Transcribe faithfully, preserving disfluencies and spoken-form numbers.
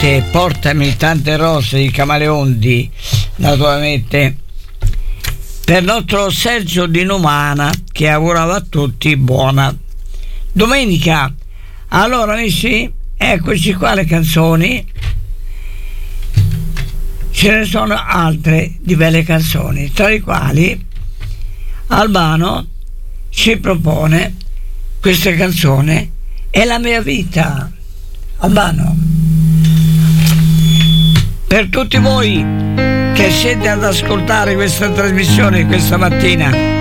naturalmente portami tante rose di Camaleonti, naturalmente per nostro Sergio di Numana, che augurava a tutti buona domenica. Allora amici, eccoci qua le canzoni, ce ne sono altre di belle canzoni, tra le quali Albano ci propone questa canzone, È la mia vita. Albano, per tutti voi che siete ad ascoltare questa trasmissione questa mattina,